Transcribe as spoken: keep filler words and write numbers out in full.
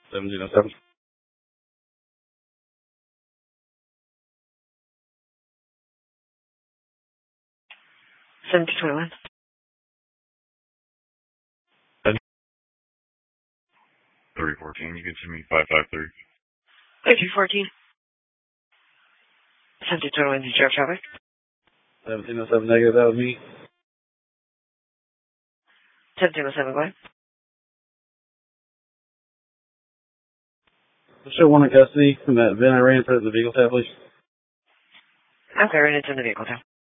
seventeen oh seven. seventeen twenty-one. three fourteen, you can send me five five three. thirty-two fourteen. seventeen twenty-one, did you have traffic? seventeen oh seven negative, that was me. seventeen oh seven, go ahead. Show one in custody from that event I ran for the vehicle tab, please. Okay, right into the vehicle tab.